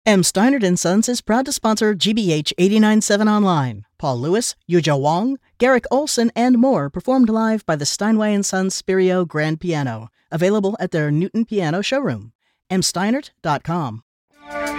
M. Steinert & Sons is proud to sponsor GBH 89.7 Online. Paul Lewis, Yuja Wong, Garrick Olson, and more performed live by the Steinway & Sons Spirio Grand Piano, available at their Newton Piano showroom. msteinert.com.